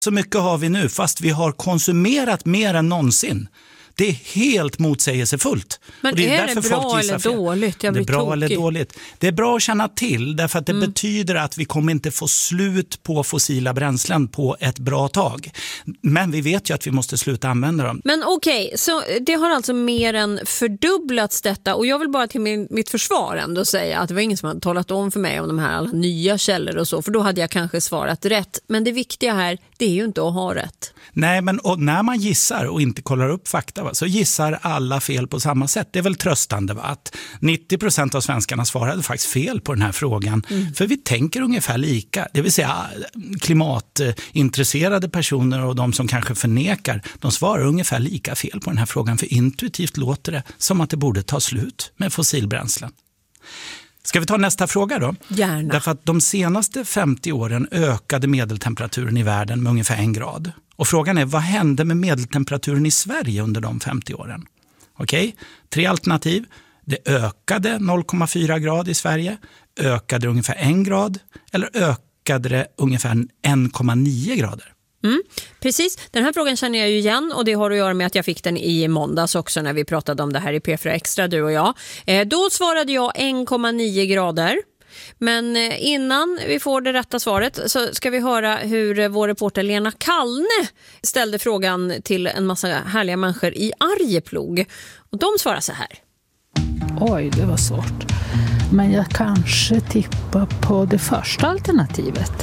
Så mycket har vi nu fast vi har konsumerat mer än någonsin. Det är helt motsägelsefullt. Men och det är det bra eller dåligt? Det är bra eller dåligt. Det är bra att känna till därför att det betyder att vi kommer inte få slut på fossila bränslen på ett bra tag. Men vi vet ju att vi måste sluta använda dem. Men okej, så det har alltså mer än fördubblats detta. Och jag vill bara till mitt försvar ändå säga att det var ingen som hade talat om för mig om de här alla nya källor och så. För då hade jag kanske svarat rätt. Men det viktiga här, det är ju inte att ha rätt. Nej, men och när man gissar och inte kollar upp fakta så gissar alla fel på samma sätt. Det är väl tröstande att 90% av svenskarna svarade faktiskt fel på den här frågan. För vi tänker ungefär lika. Det vill säga klimatintresserade personer och de som kanske förnekar, de svarar ungefär lika fel på den här frågan. För intuitivt låter det som att det borde ta slut med fossilbränslen. Ska vi ta nästa fråga då? Gärna. Därför att de senaste 50 åren ökade medeltemperaturen i världen med ungefär 1 grad. Och frågan är, vad hände med medeltemperaturen i Sverige under de 50 åren? Okej, 3 alternativ. Det ökade 0,4 grad i Sverige, ökade ungefär 1 grad eller ökade det ungefär 1,9 grader? Precis, den här frågan känner jag ju igen och det har att göra med att jag fick den i måndags också när vi pratade om det här i P4 Extra, du och jag. Då svarade jag 1,9 grader. Men innan vi får det rätta svaret så ska vi höra hur vår reporter Lena Kallne ställde frågan till en massa härliga människor i Arjeplog. Och de svarar så här. Oj, det var svårt. Men jag kanske tippar på det första alternativet.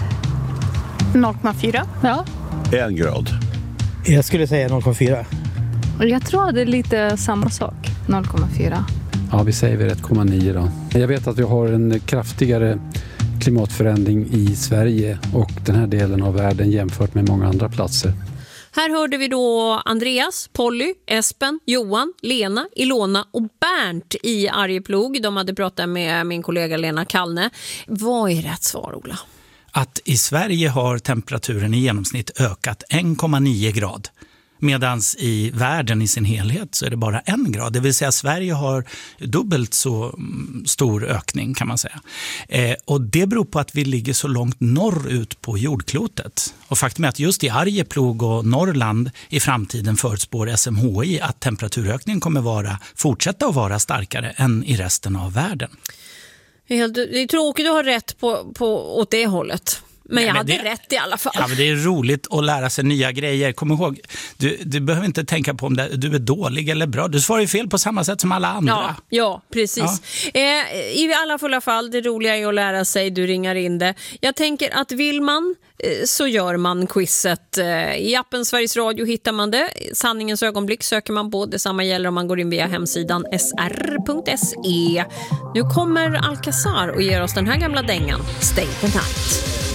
0,4. Ja. 1 grad. Jag skulle säga 0,4. Jag tror det är lite samma sak. 0,4. Ja, vi säger väl 1,9 då. Jag vet att vi har en kraftigare klimatförändring i Sverige och den här delen av världen jämfört med många andra platser. Här hörde vi då Andreas, Polly, Espen, Johan, Lena, Ilona och Bernt i Arjeplog. De hade pratat med min kollega Lena Kallne. Vad är rätt svar, Ola? Att i Sverige har temperaturen i genomsnitt ökat 1,9 grad. Medan i världen i sin helhet så är det bara 1 grad. Det vill säga Sverige har dubbelt så stor ökning kan man säga. Och det beror på att vi ligger så långt norrut på jordklotet. Och faktum är att just i Arjeplog och Norrland i framtiden förutspår SMHI att temperaturökningen kommer fortsätta att vara starkare än i resten av världen. Det är tråkigt att ha rätt åt det hållet. Men jag hade rätt i alla fall. Ja, men det är roligt att lära sig nya grejer. Kom ihåg, du behöver inte tänka på om du är dålig eller bra. Du svarar ju fel på samma sätt som alla andra. Ja precis. Ja. I alla fulla fall, det roliga är att lära sig. Du ringar in det. Jag tänker att vill man så gör man quizet. I appen Sveriges Radio hittar man det. Sanningens ögonblick söker man på. Detsamma gäller om man går in via hemsidan sr.se. Nu kommer Alcazar och ger oss den här gamla dängan. Stay the night.